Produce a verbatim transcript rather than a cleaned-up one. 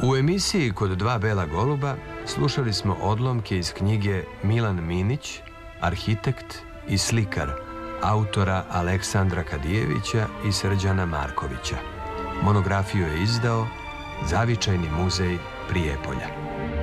U emisiji Kod dva bela goluba slušali smo odlomke iz knjige Milan Minić, arhitekt i slikar, autora Aleksandra Kadijevića i Srđana Markovića. Monografiju je izdao Zavičajni muzej Prijepolja.